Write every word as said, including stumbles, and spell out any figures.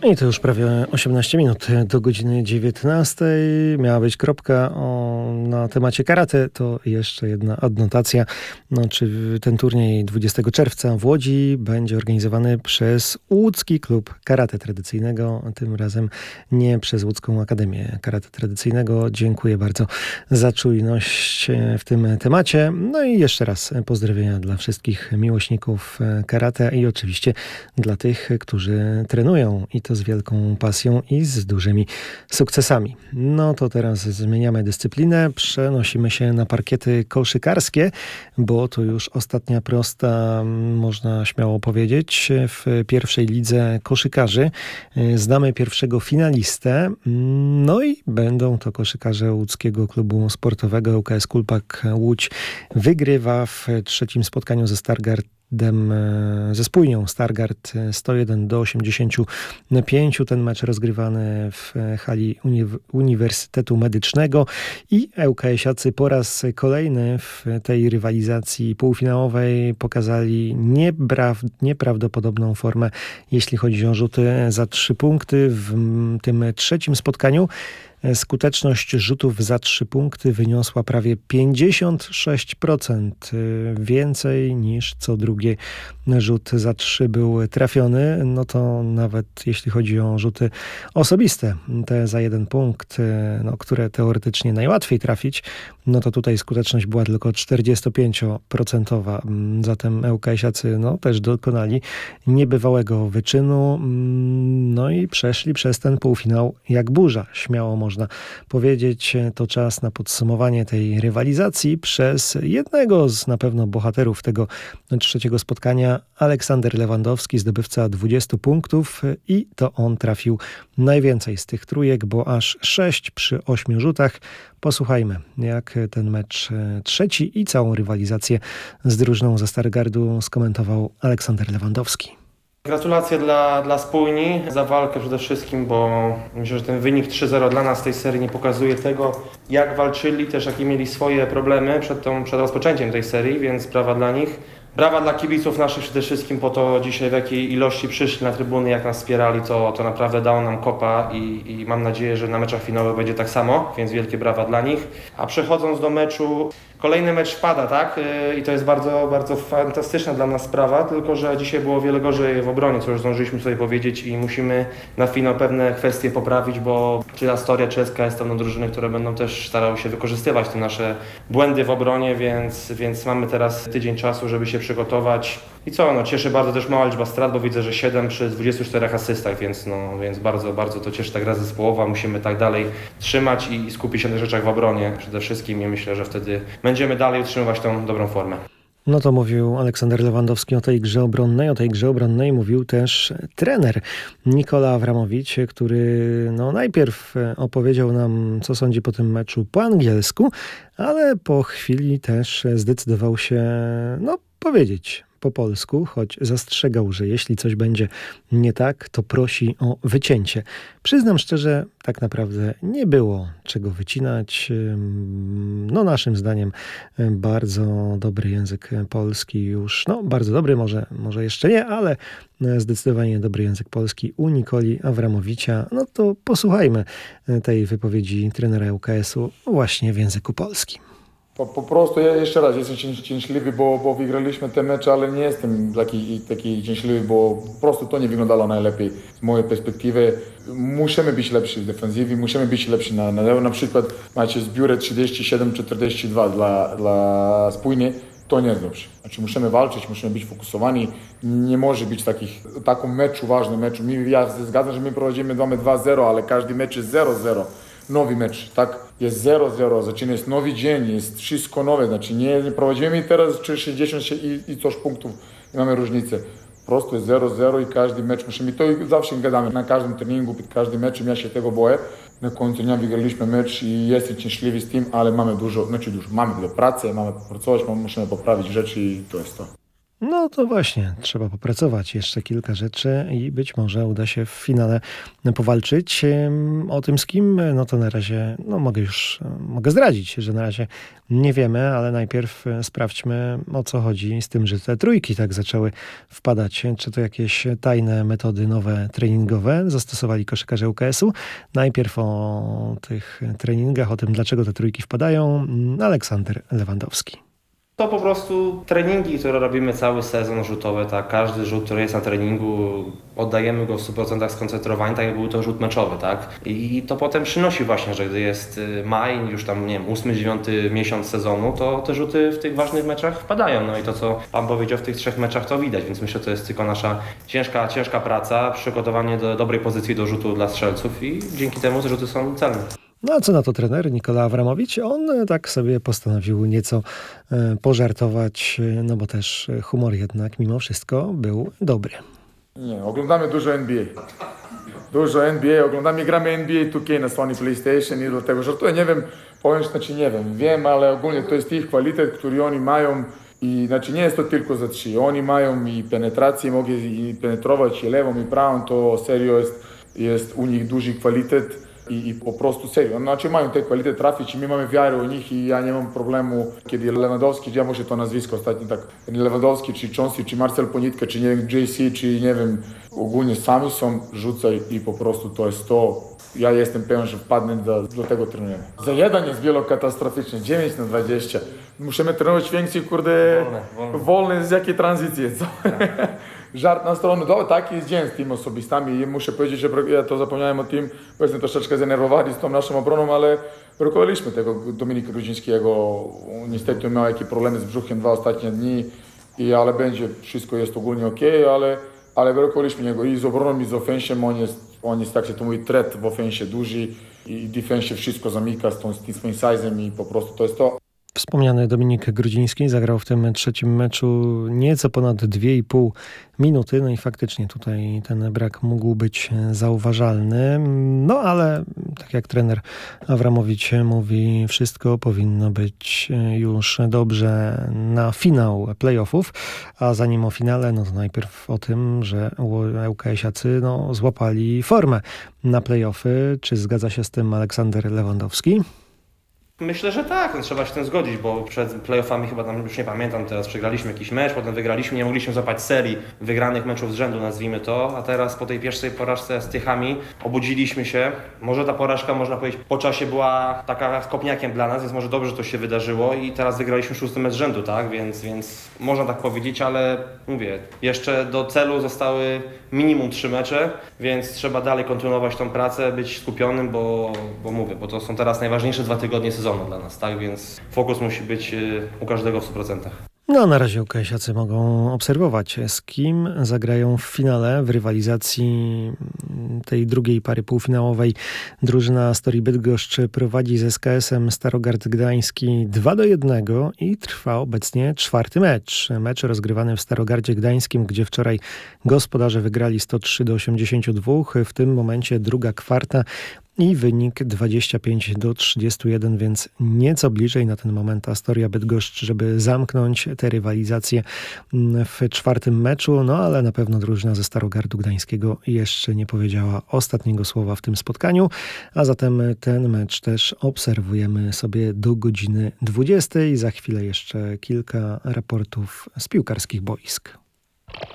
I to już prawie osiemnaście minut do godziny dziewiętnastej. Miała być kropka o, na temacie karate. To jeszcze jedna adnotacja. No, czy ten turniej dwudziestego czerwca w Łodzi będzie organizowany przez Łódzki Klub Karate Tradycyjnego. Tym razem nie przez Łódzką Akademię Karate Tradycyjnego. Dziękuję bardzo za czujność w tym temacie. No i jeszcze raz pozdrowienia dla wszystkich miłośników karate i oczywiście dla tych, którzy trenują i to z wielką pasją i z dużymi sukcesami. No to teraz zmieniamy dyscyplinę, przenosimy się na parkiety koszykarskie, bo to już ostatnia prosta, można śmiało powiedzieć, w pierwszej lidze koszykarzy. Znamy pierwszego finalistę, no i będą to koszykarze Łódzkiego Klubu Sportowego. ŁKS Kulpak Łódź wygrywa w trzecim spotkaniu ze Stargard ze Spójnią Stargard sto jeden do osiemdziesięciu pięciu. Ten mecz rozgrywany w hali Uni- Uniwersytetu Medycznego i ŁKS-iacy po raz kolejny w tej rywalizacji półfinałowej pokazali niepra- nieprawdopodobną formę, jeśli chodzi o rzuty za trzy punkty. W tym trzecim spotkaniu skuteczność rzutów za trzy punkty wyniosła prawie pięćdziesiąt sześć procent. Więcej niż co drugi rzut za trzy był trafiony. No to nawet jeśli chodzi o rzuty osobiste, te za jeden punkt, no, które teoretycznie najłatwiej trafić, no to tutaj skuteczność była tylko czterdzieści pięć procent. Zatem ŁKS-iacy no, też dokonali niebywałego wyczynu. No i przeszli przez ten półfinał jak burza, śmiało można powiedzieć. To czas na podsumowanie tej rywalizacji przez jednego z na pewno bohaterów tego trzeciego spotkania, Aleksander Lewandowski, zdobywca dwudziestu punktów, i to on trafił najwięcej z tych trójek, bo aż sześć przy ośmiu rzutach. Posłuchajmy, jak ten mecz trzeci i całą rywalizację z drużyną ze Stargardu skomentował Aleksander Lewandowski. Gratulacje dla, dla Spójni za walkę przede wszystkim, bo myślę, że ten wynik trzy zero dla nas w tej serii nie pokazuje tego, jak walczyli, też jakie mieli swoje problemy przed, tą, przed rozpoczęciem tej serii, więc brawa dla nich. Brawa dla kibiców naszych przede wszystkim po to dzisiaj w jakiej ilości przyszli na trybuny, jak nas wspierali, to, to naprawdę dało nam kopa i, i mam nadzieję, że na meczach finałowych będzie tak samo, więc wielkie brawa dla nich. A przechodząc do meczu, kolejny mecz wpada, tak? I to jest bardzo, bardzo fantastyczna dla nas sprawa, tylko że dzisiaj było wiele gorzej w obronie, co już zdążyliśmy sobie powiedzieć i musimy na finał pewne kwestie poprawić, bo czy Astoria, czy S K S to będą drużyny, które będą też starały się wykorzystywać te nasze błędy w obronie, więc, więc mamy teraz tydzień czasu, żeby się przygotować. I co, no cieszy bardzo też mała liczba strat, bo widzę, że siedem przy dwudziestu czterech asystach, więc, no, więc bardzo, bardzo to cieszy ta gra zespołowa. Musimy tak dalej trzymać i, i skupić się na rzeczach w obronie przede wszystkim i myślę, że wtedy będziemy dalej utrzymywać tą dobrą formę. No to mówił Aleksander Lewandowski o tej grze obronnej. O tej grze obronnej mówił też trener Nikola Awramowicz, który no najpierw opowiedział nam, co sądzi po tym meczu po angielsku, ale po chwili też zdecydował się no, powiedzieć po polsku, choć zastrzegał, że jeśli coś będzie nie tak, to prosi o wycięcie. Przyznam szczerze, tak naprawdę nie było czego wycinać. No naszym zdaniem bardzo dobry język polski już, no bardzo dobry, może, może jeszcze nie, ale zdecydowanie dobry język polski u Nikoli Awramowicza. No to posłuchajmy tej wypowiedzi trenera ŁKS-u właśnie w języku polskim. Po, po prostu ja jeszcze raz jestem szczęśliwy, bo, bo wygraliśmy te mecze, ale nie jestem taki, taki szczęśliwy, bo po prostu to nie wyglądało najlepiej z mojej perspektywy. Musimy być lepsi w defensywie, musimy być lepsi na, na, na przykład macie zbiórę trzydzieści siedem czterdzieści dwa dla, dla Spójni, to nie jest dobrze. Znaczy musimy walczyć, musimy być fokusowani, nie może być takich, taką meczu, ważnym meczu. My, ja zgadzam, że my prowadzimy dwa zero, ale każdy mecz jest zero zero. Nowy mecz, tak? Jest zero zero, zaczyna jest nowy dzień, jest wszystko nowe, znaczy nie, nie prowadzimy teraz czy sześćdziesiąt i, i coś punktów, nie mamy różnicy. Po prostu jest zero zero i każdy mecz musimy, to zawsze gadamy na każdym treningu, przed każdym meczem, ja się tego boję. Na końcu dnia wygraliśmy mecz i jestem szczęśliwy z tym, ale mamy dużo, znaczy dużo, mamy do pracy, mamy pracować, musimy poprawić rzeczy i to jest to. No to właśnie, trzeba popracować jeszcze kilka rzeczy i być może uda się w finale powalczyć. Em, O tym z kim, no to na razie, no mogę już, e, mogę zdradzić, że na razie nie wiemy, ale najpierw e, sprawdźmy, o co chodzi z tym, że te trójki tak zaczęły wpadać. Czy to jakieś tajne metody nowe treningowe zastosowali koszykarze U K S-u? Najpierw o tych treningach, o tym, dlaczego te trójki wpadają, mm, Aleksander Lewandowski. To po prostu treningi, które robimy cały sezon rzutowy, tak? Każdy rzut, który jest na treningu, oddajemy go w stu procentach skoncentrowani, tak jak był to rzut meczowy, tak? I to potem przynosi właśnie, że gdy jest maj, już tam, nie wiem, ósmy, dziewiąty miesiąc sezonu, to te rzuty w tych ważnych meczach wpadają. No i to, co Pan powiedział, w tych trzech meczach to widać, więc myślę, że to jest tylko nasza ciężka, ciężka praca, przygotowanie do dobrej pozycji do rzutu dla strzelców i dzięki temu te rzuty są celne. No a co na to trener Nikola Awramowicz? On e, tak sobie postanowił nieco e, pożartować, e, no bo też e, humor jednak mimo wszystko był dobry. Nie, oglądamy dużo N B A. Dużo N B A, oglądamy, gramy N B A two K na Sony PlayStation i dlatego żartuję, nie wiem, powiem, znaczy nie wiem, wiem, ale ogólnie to jest ich kwalitet, który oni mają i znaczy nie jest to tylko za trzy. Oni mają i penetrację, mogą i penetrować i lewą i prawą, to serio jest, jest u nich duży kwalitet. I, I po prostu serio, znaczy mają te kwalitet trafić i my mamy wiarę u nich i ja nie mam problemu, kiedy Lewandowski, ja muszę to nazwisko ostatnio tak, Lewandowski, czy Chauncey, czy Marcel Ponitka, czy nie wiem, J C, czy nie wiem, ogólnie sami są, rzucaj i po prostu to jest to. Ja jestem pewien, że wpadnę do, do tego trenera. Za jeden jest wielo katastroficzny, dziewięć na dwadzieścia. Musimy trenować więcej, kurde, Wolne, wolne. wolne z jakiej tranzycji, co? Żart na stronę, do, taki jest dzień z tymi osobistami i muszę powiedzieć, że ja to zapomniałem o tym, bo jestem troszeczkę zdenerwowany z tą naszą obroną, ale brakowaliśmy tego Dominika Grudzińskiego. Niestety miał jakieś problemy z brzuchem dwa ostatnie dni, i, ale będzie, wszystko jest ogólnie ok, ale, ale brakowaliśmy niego i z obroną, i z ofensem. On jest, on jest tak się to mówi, threat w ofensie duży i w defensie wszystko zamyka z, tą, z tym swoim size'em i po prostu to jest to. Wspomniany Dominik Grudziński zagrał w tym trzecim meczu nieco ponad dwie i pół minuty, no i faktycznie tutaj ten brak mógł być zauważalny, no ale tak jak trener Awramowicz mówi, wszystko powinno być już dobrze na finał playoffów, a zanim o finale, no to najpierw o tym, że ŁKS-iacy no, złapali formę na playoffy. Czy zgadza się z tym Aleksander Lewandowski? Myślę, że tak, no, trzeba się z tym zgodzić, bo przed playoffami chyba tam, już nie pamiętam, teraz przegraliśmy jakiś mecz, potem wygraliśmy, nie mogliśmy złapać serii wygranych meczów z rzędu, nazwijmy to, a teraz po tej pierwszej porażce z Tychami obudziliśmy się. Może ta porażka, można powiedzieć, po czasie była taka kopniakiem dla nas, więc może dobrze, że to się wydarzyło i teraz wygraliśmy szósty mecz z rzędu, tak, więc, więc można tak powiedzieć, ale mówię, jeszcze do celu zostały minimum trzy mecze, więc trzeba dalej kontynuować tą pracę, być skupionym, bo, bo mówię, bo to są teraz najważniejsze dwa tygodnie sezonu dla nas, tak? Więc fokus musi być u każdego w stu procentach. No na razie ŁKS-iacy mogą obserwować, z kim zagrają w finale w rywalizacji tej drugiej pary półfinałowej. Drużyna Storii Bydgoszcz prowadzi z S K S-em Starogard Gdański dwa do jednego i trwa obecnie czwarty mecz. Mecz rozgrywany w Starogardzie Gdańskim, gdzie wczoraj gospodarze wygrali sto trzy do osiemdziesięciu dwóch. W tym momencie druga kwarta i wynik dwadzieścia pięć do trzydziestu jeden, więc nieco bliżej na ten moment Astoria Bydgoszcz, żeby zamknąć tę rywalizację w czwartym meczu, no ale na pewno drużyna ze Starogardu Gdańskiego jeszcze nie powiedziała ostatniego słowa w tym spotkaniu, a zatem ten mecz też obserwujemy sobie do godziny dwudziestej. Za chwilę jeszcze kilka raportów z piłkarskich boisk.